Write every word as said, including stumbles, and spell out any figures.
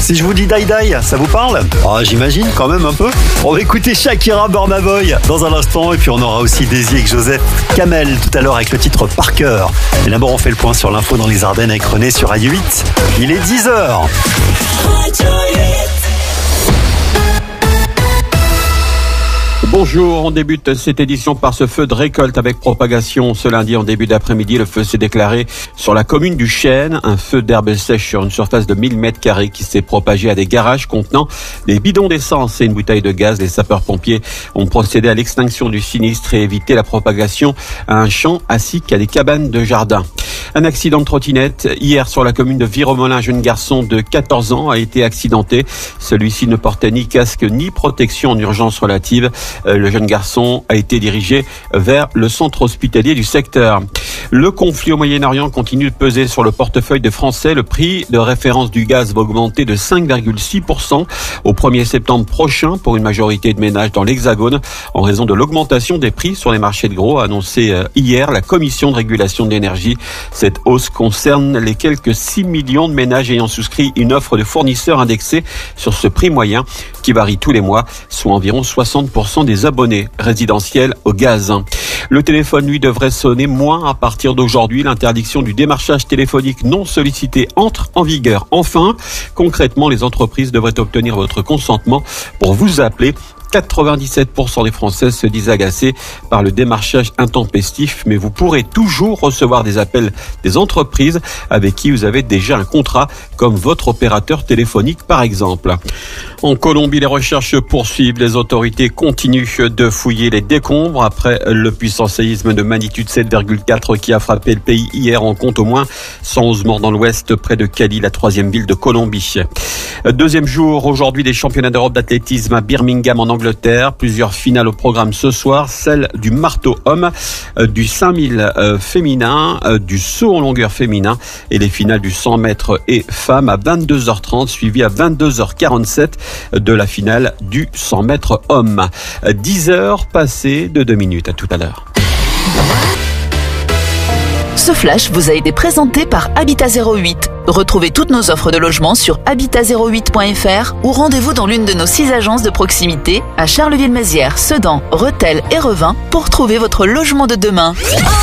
Si je vous dis Die Die, ça vous parle? Ah, j'imagine quand même un peu. On va écouter Shakira, Burna Boy dans un instant et puis on aura aussi Daisy avec Joseph Kamel tout à l'heure avec le titre Par cœur. Et d'abord on fait le point sur l'info dans les Ardennes avec René sur Radio huit. Il est dix heures. Bonjour, on débute cette édition par ce feu de récolte avec propagation. Ce lundi en début d'après-midi, le feu s'est déclaré sur la commune du Chêne. Un feu d'herbe sèche sur une surface de mille mètres carrés qui s'est propagé à des garages contenant des bidons d'essence et une bouteille de gaz. Les sapeurs-pompiers ont procédé à l'extinction du sinistre et évité la propagation à un champ ainsi qu'à des cabanes de jardin. Un accident de trottinette. Hier, sur la commune de Viromolin, un jeune garçon de quatorze ans a été accidenté. Celui-ci ne portait ni casque ni protection en urgence relative. Le jeune garçon a été dirigé vers le centre hospitalier du secteur. Le conflit au Moyen-Orient continue de peser sur le portefeuille des Français. Le prix de référence du gaz va augmenter de cinq virgule six pour cent au premier septembre prochain pour une majorité de ménages dans l'Hexagone en raison de l'augmentation des prix sur les marchés de gros, a annoncé hier la Commission de régulation de l'énergie. Cette hausse concerne les quelques six millions de ménages ayant souscrit une offre de fournisseurs indexée sur ce prix moyen qui varie tous les mois, soit environ soixante pour cent des abonnés résidentiels au gaz. Le téléphone, lui, devrait sonner moins à partir d'aujourd'hui. L'interdiction du démarchage téléphonique non sollicité entre en vigueur. Enfin, concrètement, les entreprises devraient obtenir votre consentement pour vous appeler. quatre-vingt-dix-sept pour cent des Français se disent agacés par le démarchage intempestif, mais vous pourrez toujours recevoir des appels des entreprises avec qui vous avez déjà un contrat, comme votre opérateur téléphonique par exemple. En Colombie, les recherches poursuivent. Les autorités continuent de fouiller les décombres après le puissant séisme de magnitude sept virgule quatre qui a frappé le pays hier. On compte au moins cent onze morts dans l'ouest, près de Cali, la troisième ville de Colombie. Deuxième jour aujourd'hui des championnats d'Europe d'athlétisme à Birmingham en Angleterre. Plusieurs finales au programme ce soir, celle du marteau homme, du cinq mille féminin, du saut en longueur féminin et les finales du cent mètres et femmes à vingt-deux heures trente, suivi à vingt-deux heures quarante-sept de la finale du cent mètres homme. dix heures passées de deux minutes. À tout à l'heure. Ce flash vous a été présenté par Habitat zéro huit. Retrouvez toutes nos offres de logement sur habitat zéro huit point f r ou rendez-vous dans l'une de nos six agences de proximité à Charleville-Mézières, Sedan, Rethel et Revin pour trouver votre logement de demain.